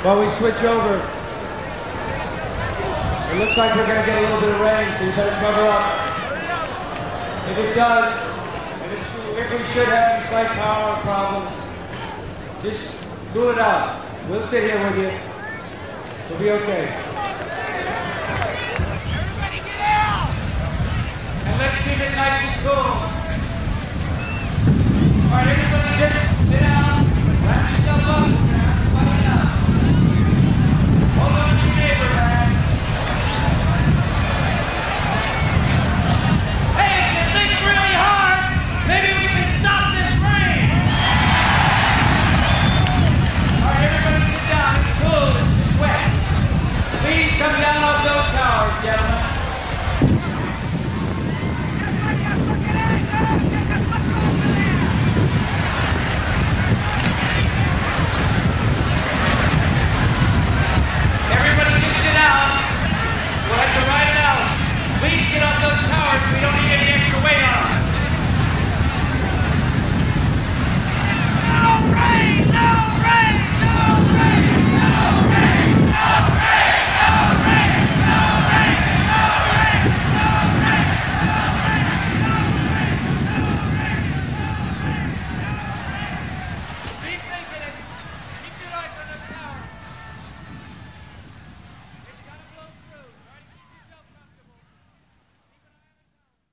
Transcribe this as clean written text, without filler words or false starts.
While we switch over, it looks like we're going to get a little bit of rain, so you better cover up. If it does, if we should have any slight power problem, just cool it out. We'll sit here with you. We'll be okay. Everybody get out! And let's keep it nice and cool. All right, everybody just sit down, wrap yourself up.